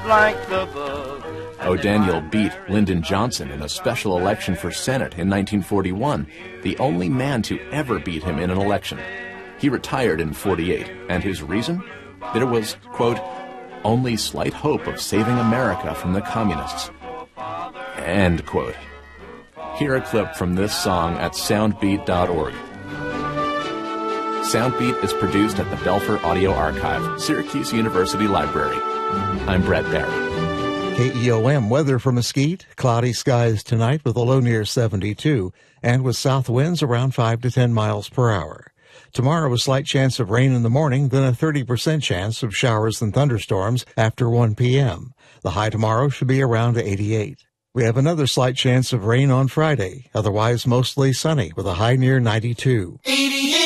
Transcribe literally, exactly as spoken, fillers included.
like the bug. O'Daniel beat Lyndon Johnson in a special election for Senate in nineteen forty-one, the only man to ever beat him in an election. He retired in forty-eight, and his reason? There was, quote, only slight hope of saving America from the communists. End quote. Hear a clip from this song at soundbeat dot org. Soundbeat is produced at the Belfer Audio Archive, Syracuse University Library. I'm Brett Barry. K E O M weather for Mesquite. Cloudy skies tonight with a low near seventy-two, and with south winds around five to ten miles per hour. Tomorrow, a slight chance of rain in the morning, then a thirty percent chance of showers and thunderstorms after one p.m. The high tomorrow should be around eighty-eight. We have another slight chance of rain on Friday, otherwise mostly sunny with a high near ninety-two.